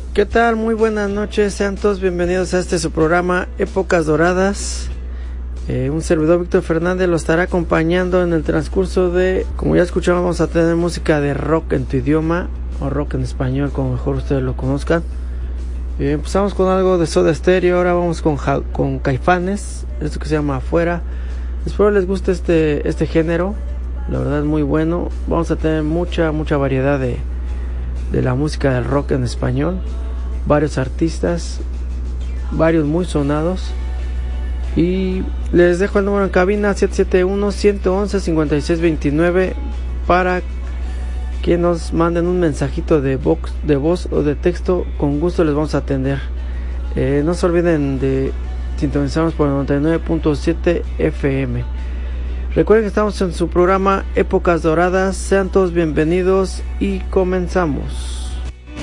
¿Qué tal? Muy buenas noches, sean todos bienvenidos a su programa Épocas Doradas. Un servidor, Víctor Fernández, lo estará acompañando en el transcurso de, como ya escuchamos, vamos a tener música de rock en tu idioma, o rock en español, como mejor ustedes lo conozcan. Empezamos con algo de Soda Stereo, ahora vamos con Caifanes, esto que se llama Afuera. Espero les guste este género, la verdad es muy bueno. Vamos a tener mucha variedad de la música del rock en español, varios artistas, varios muy sonados. Y les dejo el número en cabina 771-111-5629 para que nos manden un mensajito de voz o de texto. Con gusto les vamos a atender. No se olviden de sintonizarnos por el 99.7 FM. Recuerden que estamos en su programa Épocas Doradas. Sean todos bienvenidos y comenzamos.